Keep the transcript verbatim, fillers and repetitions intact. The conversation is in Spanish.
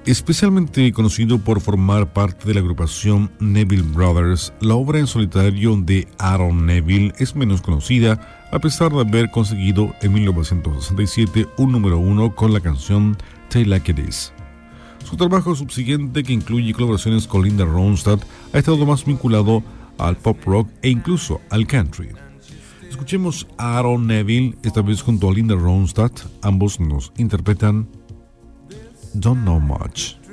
Especialmente conocido por formar parte de la agrupación Neville Brothers, la obra en solitario de Aaron Neville es menos conocida, a pesar de haber conseguido en mil novecientos sesenta y siete un número uno con la canción Take Like It Is. Su trabajo subsiguiente, que incluye colaboraciones con Linda Ronstadt, ha estado más vinculado al pop rock e incluso al country. Escuchemos a Aaron Neville, esta vez junto a Linda Ronstadt. Ambos nos interpretan Don't Know Much.